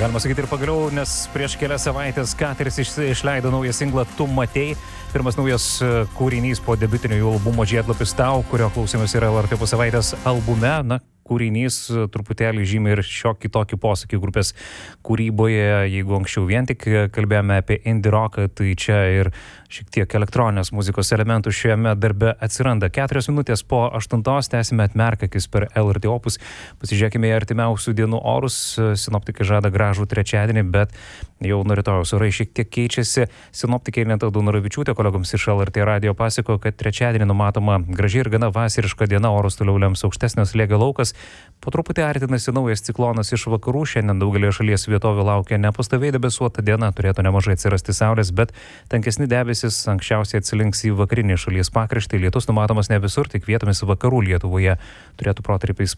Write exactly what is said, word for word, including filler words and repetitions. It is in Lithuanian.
Galima sakyti ir pagaliau, nes prieš kelias savaitės Kateris išleido naują singlą Tu matei. Pirmas naujas kūrinys po debiutinio jų albumo Žiedlapis tau, kurio klausėmės yra L R T po savaitės albume. Na, kūrinys truputėlį žymi ir šiokį tokį posakį grupės kūryboje. Jeigu anksčiau vien tik kalbėjome apie indie rocką, tai čia ir šiek tiek elektroninės muzikos elementų šiame darbe atsiranda. Keturios minutės po aštuntos tęsime Atmerk akis per L R T Opus. Pasižiūrėkime į artimiausių dienų orus. Sinoptikai žada gražų trečiadienį, bet jau nuo rytojaus orai šiek tiek keičiasi. Sinoptikė Ineta Daunoravičiūtė kolegoms iš L R T radijo pasako, kad trečiadienį numatoma graži ir gana vasariška diena, orus toliau lems aukštesnio slėgio laukas. Po truputį artinasi naujas ciklonas iš vakarų. Šiandien daugelį šalies vietovių laukia nepastoviai debesuota diena, turėtų nemažai atsirasti saulės, bet tankesni debesis anksčiausiai atsilinks į vakarinį šalies pakraštį. Lietus numatomas ne visur, tik vietomis vakarų Lietuvoje turėtų protarpiais